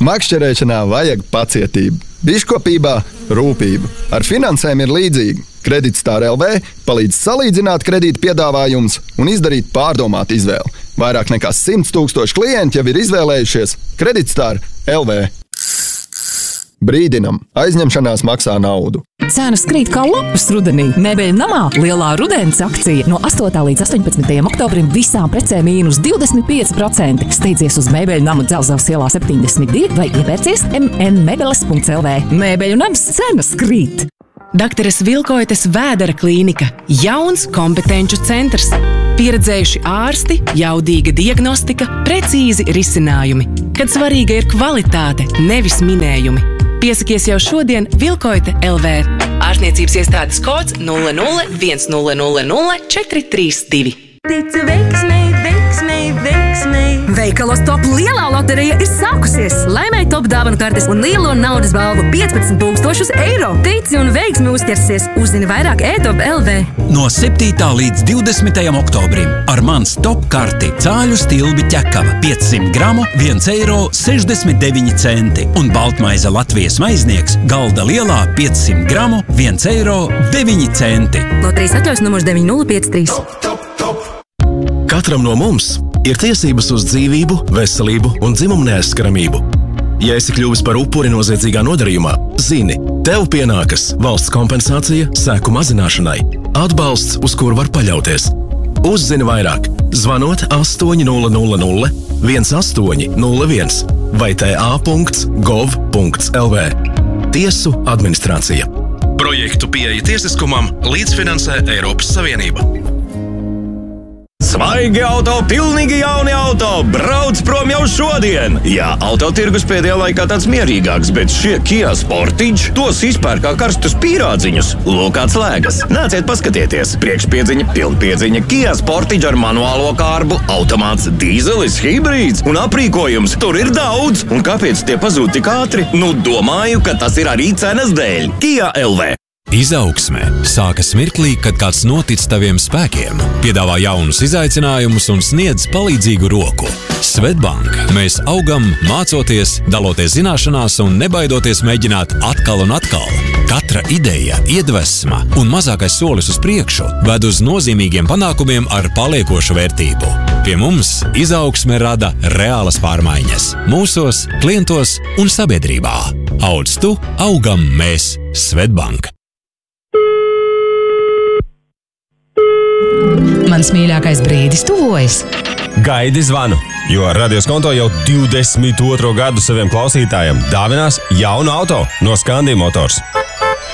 Makšķerēšanā vajag pacietību, biškopībā rūpību. Ar finansēm ir līdzīgi. Kreditstar LV palīdz salīdzināt kredīta piedāvājumus un izdarīt pārdomātu izvēli. Vairāk nekā 100 000 klienti jau ir izvēlējušies Kreditstar LV. Brīdinam, aizņemšanās maksā naudu. Cenas krīt kā lapas rudenī. Mēbeļu namā lielā rudens akcija no 8. līdz 18. oktobrim visām precēm mīnus 25%. Steidzies uz Mēbeļu namu Dzelzavas ielā 72 vai iepērcies mnmebeles.lv. Mēbeļu nams cenas krīt. Dakteres Vilkoites Vēdera klīnika. Jauns kompetenču centrs. Pieredzējuši ārsti, jaudīga diagnostika, precīzi risinājumi. Kad svarīga ir kvalitāte, nevis minējumi. Piesakies jau šodien Vilkoite LV. Ārstniecības iestādes kods 00100432. Ticu veiksmei, veiksmei, veiksmei. Veikalos Top lielā loterija ir sākusies. Laimēji Top dāvanu kartes un lielo naudas balvu 15 000 eiro. Tici un veiksmi uzķersies. Uzzini vairāk e-Top LV. No 7. līdz 20. oktobrim ar mans Top karti cāļu stilbi ķekava 500 gramu 1,69 eiro un baltmaize Latvijas maiznieks Galda lielā 500 gramu 1,09 eiro. Loterijas atļaus numurs 9053. Katram no mums ir tiesības uz dzīvību, veselību un dzimumu neaizskaramību. Ja esi kļuvis par upuri noziedzīgā nodarījumā, zini, tev pienākas valsts kompensācija seku mazināšanai, atbalsts, uz kuru var paļauties. Uzzini vairāk, zvanot 800 1801 vai ta.gov.lv. Tiesu administrācija. Projektu pieeja tiesiskumam līdzfinansē Eiropas Savienība. Svaigi auto, pilnīgi jauni auto, brauc prom jau šodien! Jā, autotirgus pēdējā laikā tāds mierīgāks, bet šie Kia Sportage tos izpēr kā karstus pīrādziņus. Lūk, atslēgas. Nāciet paskatieties. Priekšpiedziņa, pilnpiedziņa, Kia Sportage ar manuālo kārbu, automāts, dīzelis, hibrīds un aprīkojums. Tur ir daudz. Un kāpēc tie pazūd tik ātri? Nu, domāju, ka tas ir arī cenas dēļ. Kia LV. Izaugsme sākas mirklī, kad kāds notic taviem spēkiem, piedāvā jaunus izaicinājumus un sniedz palīdzīgu roku. Swedbank. Mēs augam, mācoties, daloties zināšanās un nebaidoties mēģināt atkal un atkal. Katra ideja, iedvesma un mazākais solis uz priekšu ved uz nozīmīgiem panākumiem ar paliekošu vērtību. Pie mums izaugsme rada reālas pārmaiņas mūsos, klientos un sabiedrībā. Audz tu, augam mēs. Swedbank. Mans mīļākais brīdis tuvojas. Gaidi zvanu, jo Radioskonto jau 22. gadu saviem klausītājiem dāvinās jaunu auto no Scandi Motors.